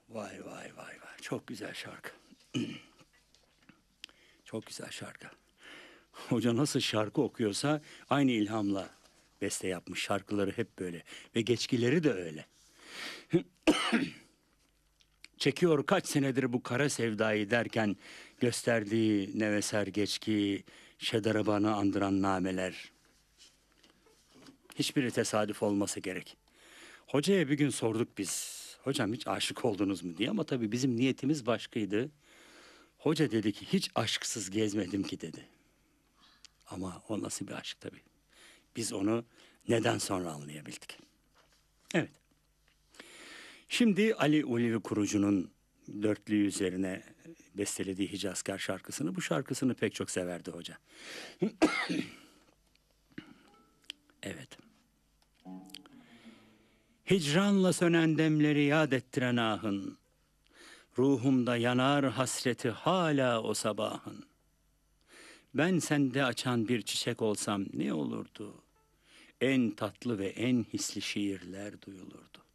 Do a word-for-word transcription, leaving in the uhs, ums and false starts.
Vay vay vay vay. Çok güzel şarkı. Çok güzel şarkı. Hoca nasıl şarkı okuyorsa aynı ilhamla beste yapmış. Şarkıları hep böyle. Ve geçkileri de öyle. Çekiyor kaç senedir bu kara sevdayı derken gösterdiği neveser geçki, şedarabanı andıran nameler. Hiçbiri tesadüf olması gerek. Hocaya bir gün sorduk biz. Hocam hiç aşık oldunuz mu diye, ama tabii bizim niyetimiz başkaydı. Hoca dedi ki hiç aşksız gezmedim ki dedi. Ama o nasıl bir aşk tabii. Biz onu neden sonra anlayabildik. Evet. Şimdi Ali Ulvi Kurucu'nun dörtlüğü üzerine bestelediği Hicazkar şarkısını, bu şarkısını pek çok severdi hoca. Evet. Hicranla sönen demleri yad ettiren ahın, ruhumda yanar hasreti hala o sabahın. Ben sende açan bir çiçek olsam ne olurdu? En tatlı ve en hisli şiirler duyulurdu.